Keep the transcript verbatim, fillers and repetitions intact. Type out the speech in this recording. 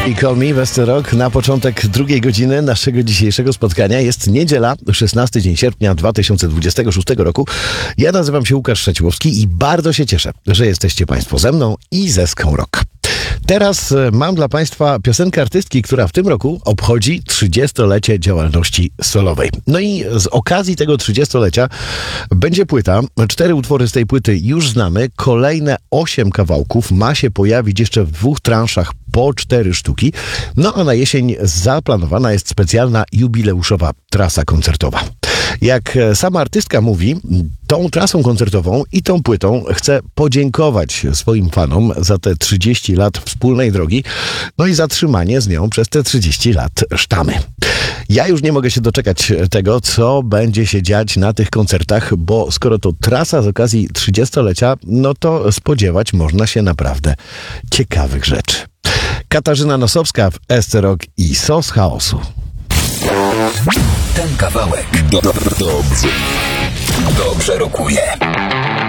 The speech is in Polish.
i Call Me, Westy Rock. Na początek drugiej godziny naszego dzisiejszego spotkania jest niedziela, szesnasty dzień sierpnia dwa tysiące dwudziestego szóstego roku. Ja nazywam się Łukasz Szczeciłowski i bardzo się cieszę, że jesteście Państwo ze mną i ze Ską Rock. Teraz mam dla Państwa piosenkę artystki, która w tym roku obchodzi trzydziestolecie działalności solowej. No i z okazji tego trzydziestolecia będzie płyta. Cztery utwory z tej płyty już znamy. Kolejne osiem kawałków ma się pojawić jeszcze w dwóch transzach po cztery sztuki. No a na jesień zaplanowana jest specjalna jubileuszowa trasa koncertowa. Jak sama artystka mówi, tą trasą koncertową i tą płytą chce podziękować swoim fanom za te trzydzieści lat wspólnej drogi, no i zatrzymanie z nią przez te trzydzieści lat sztamy. Ja już nie mogę się doczekać tego, co będzie się dziać na tych koncertach, bo skoro to trasa z okazji trzydziestolecia, no to spodziewać można się naprawdę ciekawych rzeczy. Katarzyna Nosowska w Esce Rock i Sos Chaosu. Ten kawałek do, do, dobrze, dobrze rokuje.